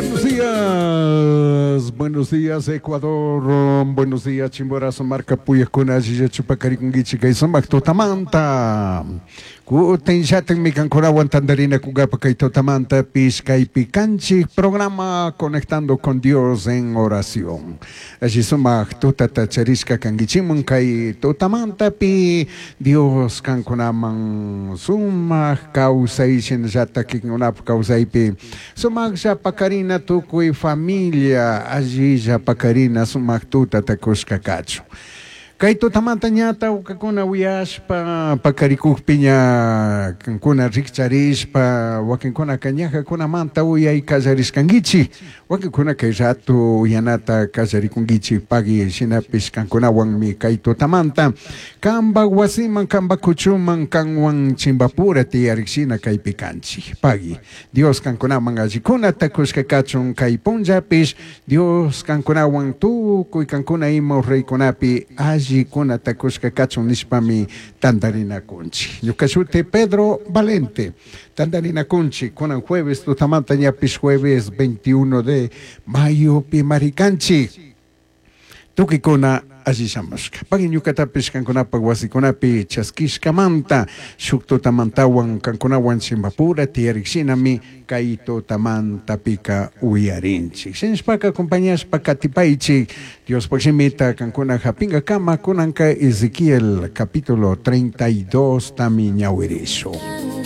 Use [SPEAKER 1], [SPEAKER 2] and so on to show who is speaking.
[SPEAKER 1] Buenos días Ecuador, buenos días Chimborazo, Marca Puya Kuna, Jija Chupacarikungichi, Kaisamak, Totamanta. Kuten Shaten Mikankura, Tandarina Kugapa, Totamanta, Pisca y Picanchi, programa Conectando con Dios en oración. Allí sumak, Tutata Charisca, Kangichimun, Kai, Totamanta, Pi, Dios Kankunaman, Sumak, Causa y Shinjata, Kingunap, Causa y Pi, Sumak, Japacarina, Tuku y familia, allí Japacarina, Sumak, Tutata, Kuskakacho. Kaito tamanta ñata ukakuna uyashpa pakarikukpiña kankuna rikcharishpa wakinkuna kañaja kuna manta uyay kallariskangichi wakinkuna kay rato uyanata kallarikungichi pagi shinapish kankunawanmi kaito tamanta kamba wasiman kamba kuchuman kanwan chimbapura tiyarikshina kay pikanchi pagi Dios kankunaman allikuna takushka kachun kay punllapish Dios kankunawan tukuy kankuna imo reykunapi kuna takushka kachun nishpami tandarina kunchi. Yukashute Pedro Valente, tandarina kunchi, kunan jueves, tutamanta ñapis jueves 21 de mayo pimarikanchi. Tukikuna allí shamushka. Pagin yukatapis kankunapa wasikunapi chaskishkamanta, shukto tamantawan kankunawan chimbapura, tiyariksinami, kaito tamanta pika uyarinchi. Sinspaka compañías pakatipaichi, Dios proximita kankuna japinga kama kunanka Ezequiel capítulo 32 tami ñawirisho.